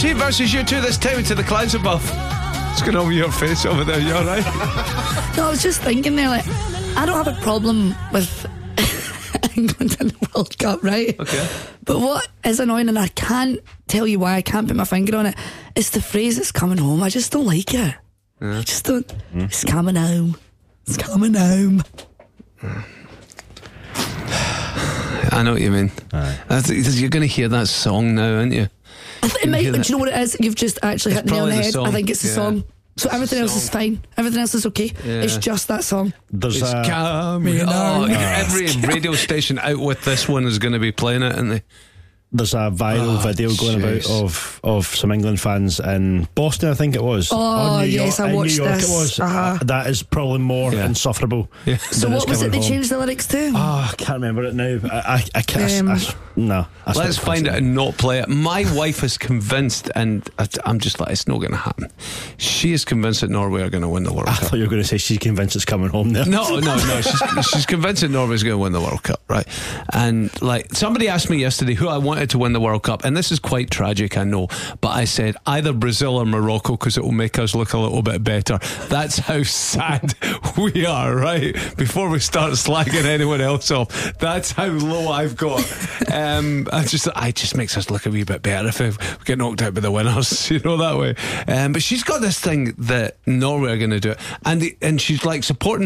She versus you two this time to the clouds above. What's going on with your face over there? You alright? No, I was just thinking there, like, I don't have a problem with England in the World Cup, right? Okay. But what is annoying, and I can't tell you why, I can't put my finger on it, is the phrase "it's coming home." I just don't like it. I just don't. It's coming home. It's coming home. I know what you mean. You're going to hear that song now, aren't you? It might, do you know what it is? You've just actually hit the nail on the head. I think it's the song. So everything else is fine. Everything else is okay. It's just that song. There's every radio station out with this one is going to be playing it, aren't they? There's a viral video going about of some England fans in Boston, I think it was. Oh, yes, I watched New York this. It was. That is probably more insufferable. Yeah. So what was it they changed the lyrics to? Oh, I can't remember it now. I can't. No. Let's find it and not play it. My wife is convinced, and I'm just like, it's not going to happen. She is convinced that Norway are going to win the World Cup. I thought you were going to say she's convinced it's coming home there. No. She's convinced that Norway's going to win the World Cup, right? And like, somebody asked me yesterday who I wanted to win the World Cup, and this is quite tragic, I know, but I said either Brazil or Morocco because it will make us look a little bit better. That's how sad we are, right? Before we start slagging anyone else off, that's how low I've got. It just makes us look a wee bit better if we get knocked out by the winners, you know, that way. But she's got this thing that Norway are going to do it, and she's like supporting